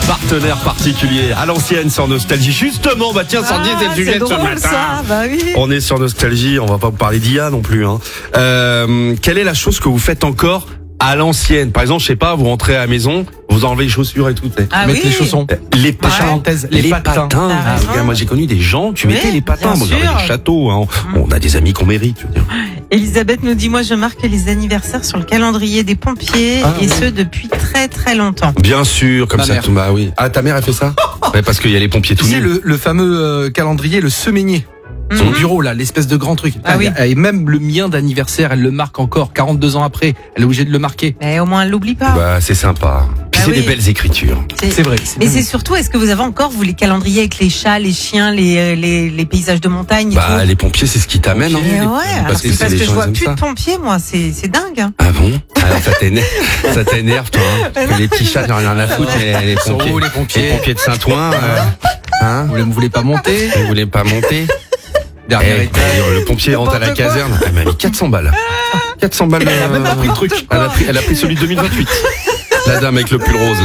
partenaire particulier à l'ancienne sur Nostalgie. Justement, bah tiens, Sandy était le sujet c'est de ce drôle, matin. ça. Bah oui. On est sur Nostalgie, on va pas vous parler d'IA non plus. Quelle est la chose que vous faites encore à l'ancienne? Par exemple, je sais pas, vous rentrez à la maison, vous enlevez les chaussures et tout. Mettre les chaussons. Les patins. Les patins. Ah, regarde, moi j'ai connu des gens, tu Oui, mettais les patins. bien Moi j'avais sûr. des châteaux. Hein. On a des amis qu'on mérite. Je veux dire. Elisabeth nous dit, moi je marque les anniversaires sur le calendrier des pompiers et ce depuis très très longtemps. Bien sûr, comme Ma ça. mère. Bah oui. Ah, ta mère a fait ça? Ouais, parce qu'il y a les pompiers Tu tout sais, nus. le fameux calendrier, le semainier. Son bureau, là, l'espèce de grand truc. Ah oui. Et même le mien d'anniversaire, elle le marque encore 42 ans après. Elle est obligée de le marquer. Mais au moins elle l'oublie pas. Bah c'est sympa. Puis Bah c'est oui. des belles écritures. C'est vrai. Mais c'est surtout, est-ce que vous avez encore, vous, les calendriers avec les chats, les chiens, les paysages de montagne et Bah tout? les pompiers c'est ce qui t'amène. Hein. Mais ouais, alors c'est parce que je gens, vois ils aiment plus ça. de pompiers, moi, c'est dingue. Hein. Ah bon? Alors ça t'énerve toi. Hein. Parce que les petits chats n'ont rien à foutre, mais les Sont pompiers, où, les pompiers de Saint-Ouen, hein? Vous voulez pas monter? Ils voulaient pas monter. Dernier étage. Le pompier rentre à la N'importe quoi. caserne. Elle m'a mis 400 balles. 400 balles. Elle a même pas pris le truc. Elle a pris celui de 2028. La dame avec le pull rose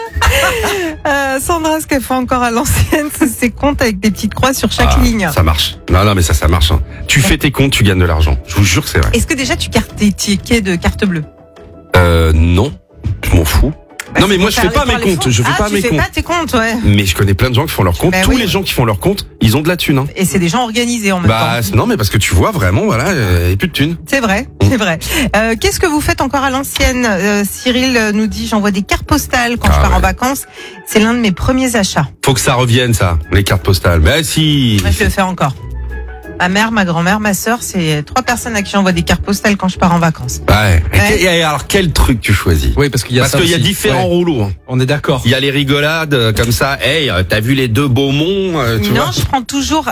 là. Sandra, ce qu'elle fait encore à l'ancienne, c'est ses comptes avec des petites croix sur chaque ligne. Ça marche. Non mais ça marche. Hein. Tu fais tes comptes, tu gagnes de l'argent. Je vous jure que c'est vrai. Est-ce que déjà tu cartes tes tickets de carte bleue? Non. Je m'en fous. Bah, Non mais c'est moi pour je fais faire pas les mes fonds. comptes. Je fais pas tu mes fais comptes. pas tes comptes, ouais. Mais je connais plein de gens qui font leurs comptes. Bah Tous oui. les gens qui font leurs comptes, ils ont de la thune. Hein. Et c'est des gens organisés en même Bah temps. non mais parce que tu vois vraiment voilà, et plus de thune. C'est vrai, c'est vrai. Qu'est-ce que vous faites encore à l'ancienne? Cyril nous dit, j'envoie des cartes postales quand je pars en vacances. C'est l'un de mes premiers achats. Faut que ça revienne ça, les cartes postales. Mais si. Moi, je le fais encore. Ma mère, ma grand-mère, ma sœur, c'est 3 personnes à qui j'envoie des cartes postales quand je pars en vacances. Ouais. Ouais. Et alors quel truc tu choisis? Oui, parce qu'il y a Parce ça qu'il y a aussi. différents Ouais. rouleaux. Hein. On est d'accord. Il y a les rigolades comme ça. Hey, t'as vu les deux Beaumont tu Non, vois? je prends toujours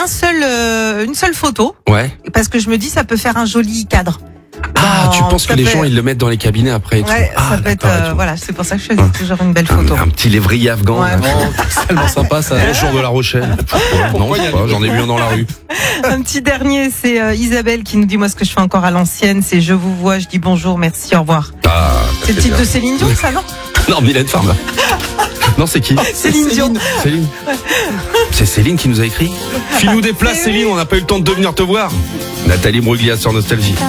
une seule photo Ouais. parce que je me dis ça peut faire un joli cadre. Ah, tu penses que ça les peut- gens ils le mettent dans les cabinets après et tout. Ouais, Ah, ça peut être d'accord, et tout. voilà, c'est pour ça que je choisis toujours une belle photo. Un petit lévrier afghan. Ouais. là. Oh, c'est tellement sympa ça. Bonjour de La Rochelle. Non, je sais pas, j'en ai vu un dans la rue. Un petit dernier, c'est Isabelle qui nous dit moi ce que je fais encore à l'ancienne, c'est je vous vois, je dis bonjour, merci, au revoir. Ah, C'est le titre de Céline Dion, ça non? Non, Mylène Farmer. Non, c'est qui? Céline Dion. Céline. C'est Céline qui nous a écrit. File-nous des places, Céline, on n'a pas eu le temps de venir te voir. Nathalie Bruglia sur Nostalgie.